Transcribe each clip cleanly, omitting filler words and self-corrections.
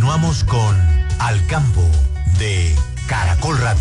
Continuamos con Al Campo de Caracol Radio.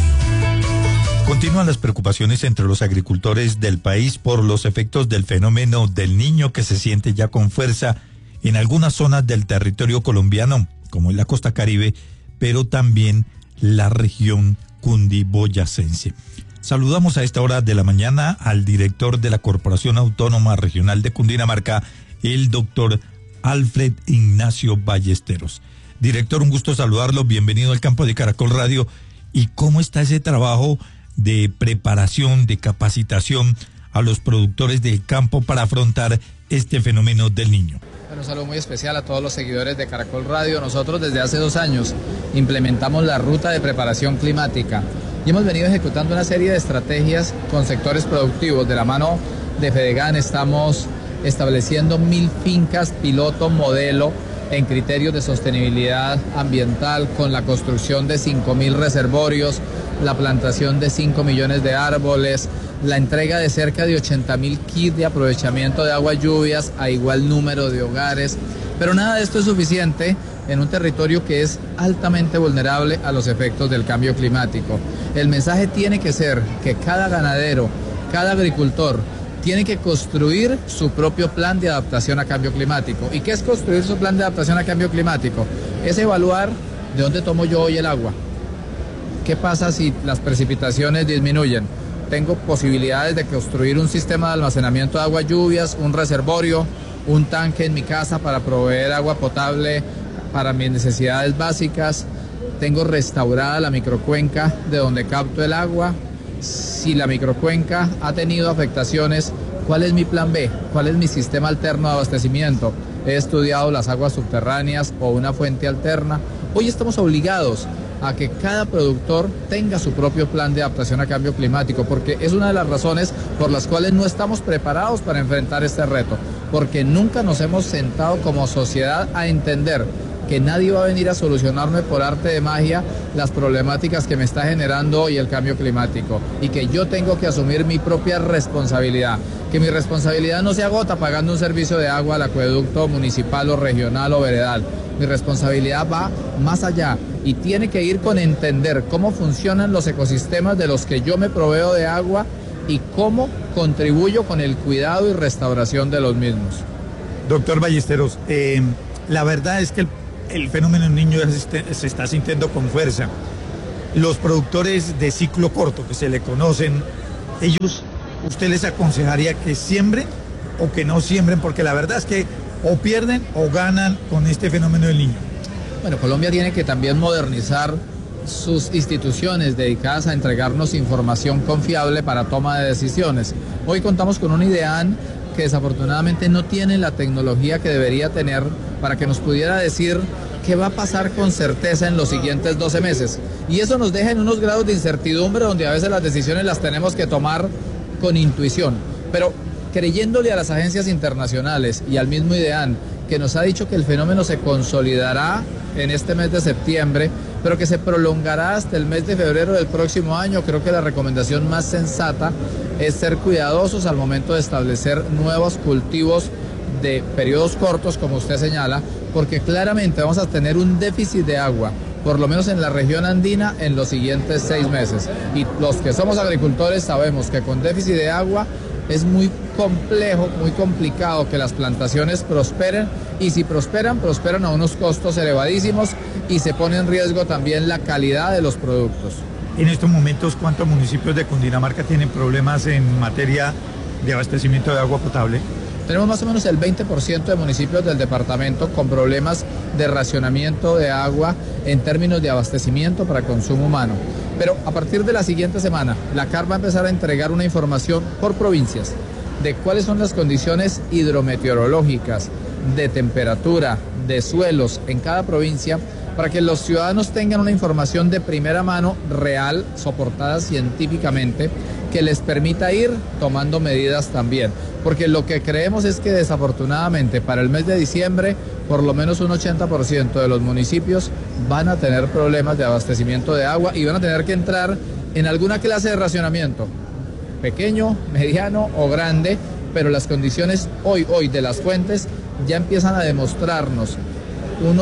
Continúan las preocupaciones entre los agricultores del país por los efectos del fenómeno del Niño, que se siente ya con fuerza en algunas zonas del territorio colombiano, como en la costa Caribe, pero también la región cundiboyacense. Saludamos a esta hora de la mañana al director de la Corporación Autónoma Regional de Cundinamarca, el doctor Alfred Ignacio Ballesteros. Director, un gusto saludarlo, bienvenido al Campo de Caracol Radio. ¿Y cómo está ese trabajo de preparación, de capacitación a los productores del campo para afrontar este fenómeno del Niño? Un saludo muy especial a todos los seguidores de Caracol Radio. Nosotros desde hace 2 años implementamos la ruta de preparación climática y hemos venido ejecutando una serie de estrategias con sectores productivos. De la mano de Fedegan estamos estableciendo 1000 fincas piloto modelo en criterios de sostenibilidad ambiental, con la construcción de 5000 reservorios, la plantación de 5 millones de árboles, la entrega de cerca de 80.000 kits de aprovechamiento de aguas lluvias a igual número de hogares. Pero nada de esto es suficiente en un territorio que es altamente vulnerable a los efectos del cambio climático. El mensaje tiene que ser que cada ganadero, cada agricultor, tiene que construir su propio plan de adaptación a cambio climático. ¿Y qué es construir su plan de adaptación a cambio climático? Es evaluar de dónde tomo yo hoy el agua. ¿Qué pasa si las precipitaciones disminuyen? Tengo posibilidades de construir un sistema de almacenamiento de aguas lluvias, un reservorio, un tanque en mi casa para proveer agua potable para mis necesidades básicas. Tengo restaurada la microcuenca de donde capto el agua. Si la microcuenca ha tenido afectaciones, ¿cuál es mi plan B? ¿Cuál es mi sistema alterno de abastecimiento? He estudiado las aguas subterráneas o una fuente alterna. Hoy estamos obligados a que cada productor tenga su propio plan de adaptación a cambio climático, porque es una de las razones por las cuales no estamos preparados para enfrentar este reto, porque nunca nos hemos sentado como sociedad a entender que nadie va a venir a solucionarme por arte de magia las problemáticas que me está generando hoy el cambio climático, y que yo tengo que asumir mi propia responsabilidad, que mi responsabilidad no se agota pagando un servicio de agua al acueducto municipal o regional o veredal. Mi responsabilidad va más allá y tiene que ir con entender cómo funcionan los ecosistemas de los que yo me proveo de agua y cómo contribuyo con el cuidado y restauración de los mismos. Doctor Ballesteros, la verdad es que el fenómeno del Niño se está sintiendo con fuerza. Los productores de ciclo corto, que se le conocen, ellos, ¿usted les aconsejaría que siembren o que no siembren? Porque la verdad es que o pierden o ganan con este fenómeno del Niño. Bueno, Colombia tiene que también modernizar sus instituciones dedicadas a entregarnos información confiable para toma de decisiones. Hoy contamos con un IDEAN que desafortunadamente no tiene la tecnología que debería tener para que nos pudiera decir qué va a pasar con certeza en los siguientes 12 meses. Y eso nos deja en unos grados de incertidumbre donde a veces las decisiones las tenemos que tomar con intuición. Pero creyéndole a las agencias internacionales y al mismo IDEAN, que nos ha dicho que el fenómeno se consolidará en este mes de septiembre, pero que se prolongará hasta el mes de febrero del próximo año, creo que la recomendación más sensata es ser cuidadosos al momento de establecer nuevos cultivos de periodos cortos, como usted señala, porque claramente vamos a tener un déficit de agua, por lo menos en la región andina, en los siguientes 6 meses. Y los que somos agricultores sabemos que con déficit de agua es muy complejo, muy complicado que las plantaciones prosperen, y si prosperan a unos costos elevadísimos y se pone en riesgo también la calidad de los productos. En estos momentos, ¿cuántos municipios de Cundinamarca tienen problemas en materia de abastecimiento de agua potable? Tenemos más o menos el 20% de municipios del departamento con problemas de racionamiento de agua en términos de abastecimiento para consumo humano. Pero a partir de la siguiente semana, la CAR va a empezar a entregar una información por provincias de cuáles son las condiciones hidrometeorológicas, de temperatura, de suelos en cada provincia, para que los ciudadanos tengan una información de primera mano, real, soportada científicamente, que les permita ir tomando medidas también. Porque lo que creemos es que desafortunadamente para el mes de diciembre, por lo menos un 80% de los municipios van a tener problemas de abastecimiento de agua y van a tener que entrar en alguna clase de racionamiento, pequeño, mediano o grande, pero las condiciones hoy de las fuentes ya empiezan a demostrarnos unos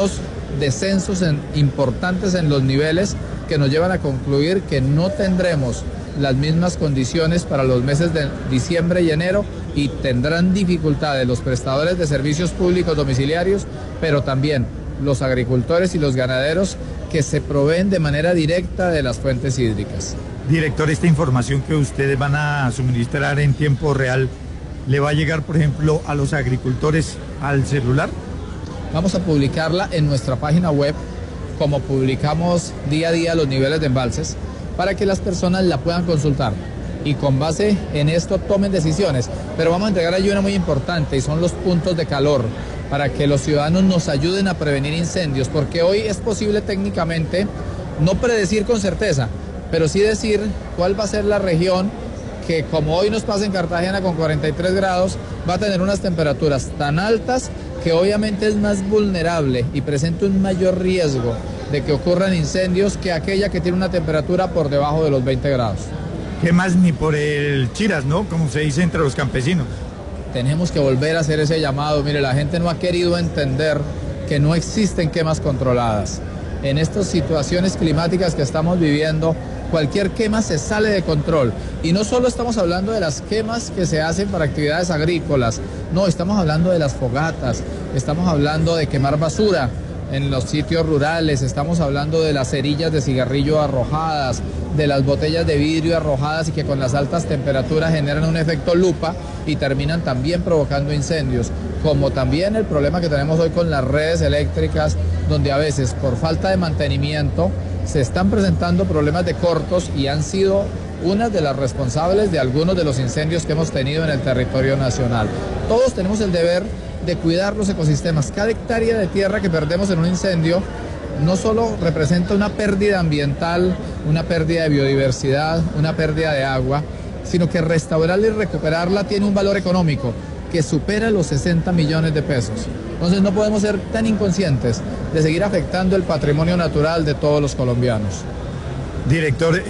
descensos importantes en los niveles que nos llevan a concluir que no tendremos las mismas condiciones para los meses de diciembre y enero y tendrán dificultades los prestadores de servicios públicos domiciliarios, pero también los agricultores y los ganaderos que se proveen de manera directa de las fuentes hídricas. Director, esta información que ustedes van a suministrar en tiempo real, ¿le va a llegar, por ejemplo, a los agricultores al celular? Vamos a publicarla en nuestra página web, como publicamos día a día los niveles de embalses, para que las personas la puedan consultar y con base en esto tomen decisiones. Pero vamos a entregar allí una muy importante y son los puntos de calor, para que los ciudadanos nos ayuden a prevenir incendios, porque hoy es posible técnicamente no predecir con certeza, pero sí decir cuál va a ser la región que, como hoy nos pasa en Cartagena con 43 grados, va a tener unas temperaturas tan altas que obviamente es más vulnerable y presenta un mayor riesgo de que ocurran incendios que aquella que tiene una temperatura por debajo de los 20 grados. ¿Qué más ni por el chiras, no? Como se dice entre los campesinos. Tenemos que volver a hacer ese llamado. Mire, la gente no ha querido entender que no existen quemas controladas. En estas situaciones climáticas que estamos viviendo, cualquier quema se sale de control. Y no solo estamos hablando de las quemas que se hacen para actividades agrícolas, no, estamos hablando de las fogatas, estamos hablando de quemar basura en los sitios rurales, estamos hablando de las cerillas de cigarrillo arrojadas, de las botellas de vidrio arrojadas y que con las altas temperaturas generan un efecto lupa y terminan también provocando incendios, como también el problema que tenemos hoy con las redes eléctricas, donde a veces por falta de mantenimiento se están presentando problemas de cortos y han sido unas de las responsables de algunos de los incendios que hemos tenido en el territorio nacional. Todos tenemos el deber de cuidar los ecosistemas. Cada hectárea de tierra que perdemos en un incendio no solo representa una pérdida ambiental, una pérdida de biodiversidad, una pérdida de agua, sino que restaurarla y recuperarla tiene un valor económico que supera los 60 millones de pesos. Entonces no podemos ser tan inconscientes de seguir afectando el patrimonio natural de todos los colombianos. Director,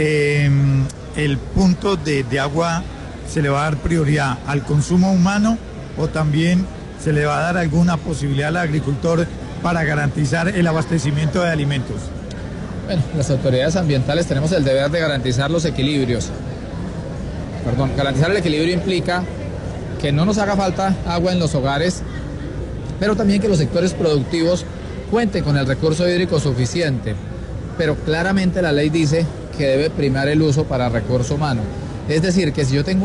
¿el punto de agua se le va a dar prioridad al consumo humano o también se le va a dar alguna posibilidad al agricultor para garantizar el abastecimiento de alimentos? Bueno, las autoridades ambientales tenemos el deber de garantizar los equilibrios. Garantizar el equilibrio implica que no nos haga falta agua en los hogares, pero también que los sectores productivos cuenten con el recurso hídrico suficiente. Pero claramente la ley dice que debe primar el uso para recurso humano. Es decir, que si yo tengo